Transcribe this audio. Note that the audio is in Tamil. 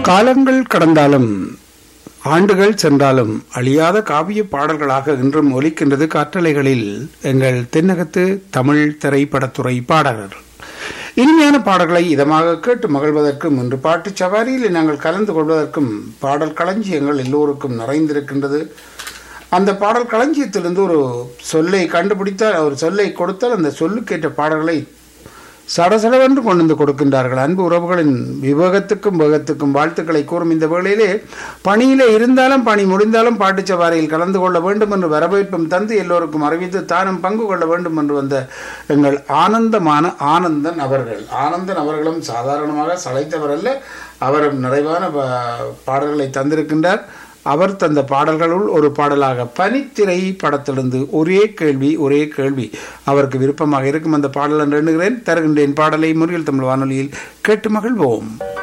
காலங்கள் கடந்தாலும் ஆண்டுகள் சென்றாலும் அழியாத காவிய பாடல்களாக இன்றும் ஒலிக்கின்றது காற்றலைகளில் எங்கள் தென்னகத்து தமிழ் திரைப்படத்துறை பாடகர். இனிமையான பாடல்களை இதமாக கேட்டு மகிழ்வதற்கும் இன்று பாட்டு சவாரியில் நாங்கள் கலந்து கொள்வதற்கும் பாடல் களஞ்சியங்கள் எல்லோருக்கும் நிறைந்திருக்கின்றது. அந்த பாடல் களஞ்சியத்திலிருந்து ஒரு சொல்லை கண்டுபிடித்தால், ஒரு சொல்லை கொடுத்தால் அந்த சொல்லுக்கேற்ற பாடல்களை சடசடவென்று கொண்டு வந்து கொடுக்கின்றார்கள். அன்பு உறவுகளின் விவேகத்துக்கும் வேகத்துக்கும் வாழ்த்துக்களை கூறும் இந்த வேளையிலே பணியிலே இருந்தாலும் பணி முடிந்தாலும் பாட்டு சவாரியில் கலந்து கொள்ள வேண்டும் என்று வரவேற்பும் தந்து எல்லோருக்கும் அறிவித்து தானும் பங்கு கொள்ள வேண்டும் என்று வந்த எங்கள் ஆனந்தமான ஆனந்தன் அவர்களும் சாதாரணமாக சளைத்தவர் அல்ல. அவரும் நிறைவான பாடல்களை தந்திருக்கின்றார். அவர் தந்த பாடல்களுள் ஒரு பாடலாக பனித்திரை படத்திலிருந்து ஒரே கேள்வி அவருக்கு விருப்பமாக இருக்கும் அந்த பாடல் என்று எண்ணுகிறேன். தருகின்றேன் பாடலை முறையில் தமிழ் வானொலியில் கேட்டு மகிழ்வோம்.